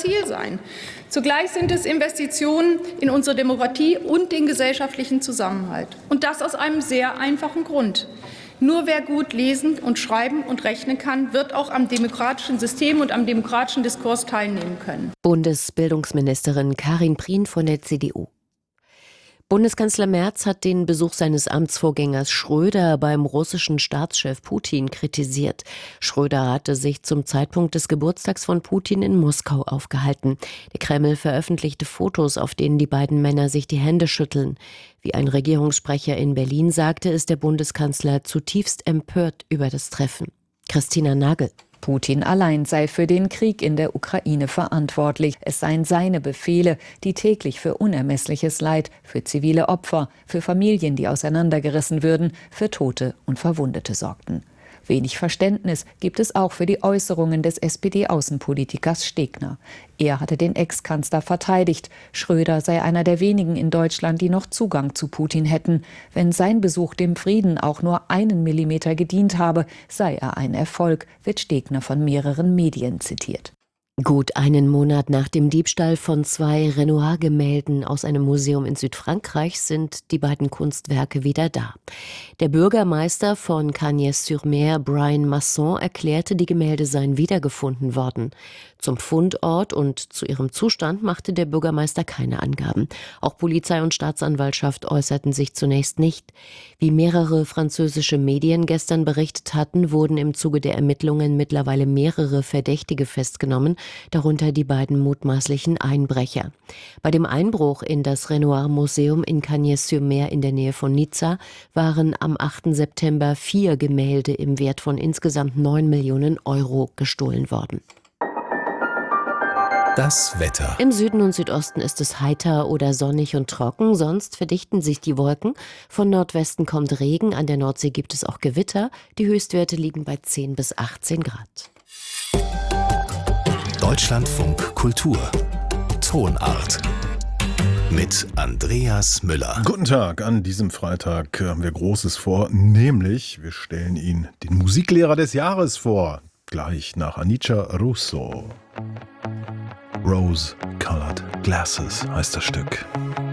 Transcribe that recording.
Ziel sein. Zugleich sind es Investitionen in unsere Demokratie und den gesellschaftlichen Zusammenhalt. Und das aus einem sehr einfachen Grund. Nur wer gut lesen und schreiben und rechnen kann, wird auch am demokratischen System und am demokratischen Diskurs teilnehmen können. Bundesbildungsministerin Karin Prien von der CDU. Bundeskanzler Merz hat den Besuch seines Amtsvorgängers Schröder beim russischen Staatschef Putin kritisiert. Schröder hatte sich zum Zeitpunkt des Geburtstags von Putin in Moskau aufgehalten. Der Kreml veröffentlichte Fotos, auf denen die beiden Männer sich die Hände schütteln. Wie ein Regierungssprecher in Berlin sagte, ist der Bundeskanzler zutiefst empört über das Treffen. Christina Nagel. Putin allein sei für den Krieg in der Ukraine verantwortlich. Es seien seine Befehle, die täglich für unermessliches Leid, für zivile Opfer, für Familien, die auseinandergerissen würden, für Tote und Verwundete sorgten. Wenig Verständnis gibt es auch für die Äußerungen des SPD-Außenpolitikers Stegner. Er hatte den Ex-Kanzler verteidigt. Schröder sei einer der wenigen in Deutschland, die noch Zugang zu Putin hätten. Wenn sein Besuch dem Frieden auch nur einen Millimeter gedient habe, sei er ein Erfolg, wird Stegner von mehreren Medien zitiert. Gut einen Monat nach dem Diebstahl von 2 Renoir-Gemälden aus einem Museum in Südfrankreich sind die beiden Kunstwerke wieder da. Der Bürgermeister von Cagnes-sur-Mer, Brian Masson, erklärte, die Gemälde seien wiedergefunden worden. Zum Fundort und zu ihrem Zustand machte der Bürgermeister keine Angaben. Auch Polizei und Staatsanwaltschaft äußerten sich zunächst nicht. Wie mehrere französische Medien gestern berichtet hatten, wurden im Zuge der Ermittlungen mittlerweile mehrere Verdächtige festgenommen, darunter die beiden mutmaßlichen Einbrecher. Bei dem Einbruch in das Renoir-Museum in Cagnes-sur-Mer in der Nähe von Nizza waren am 8. September 4 Gemälde im Wert von insgesamt 9 Millionen Euro gestohlen worden. Das Wetter. Im Süden und Südosten ist es heiter oder sonnig und trocken, sonst verdichten sich die Wolken. Von Nordwesten kommt Regen, an der Nordsee gibt es auch Gewitter. Die Höchstwerte liegen bei 10 bis 18 Grad. Deutschlandfunk Kultur. Tonart. Mit Andreas Müller. Guten Tag, an diesem Freitag haben wir Großes vor, nämlich wir stellen Ihnen den Musiklehrer des Jahres vor. Gleich nach Anicia Russo. Rose-Colored Glasses heißt das Stück.